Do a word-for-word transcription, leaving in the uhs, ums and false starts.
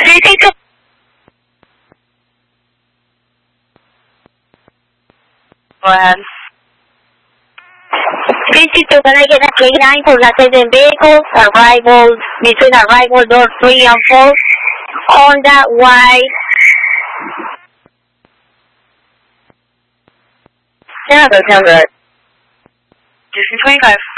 three two. Go ahead. three two two, can I get a K nine for Latin vehicles? Arrival, between arrival door three and four. Honda Y. Yeah, that sounds good. Just twenty-five.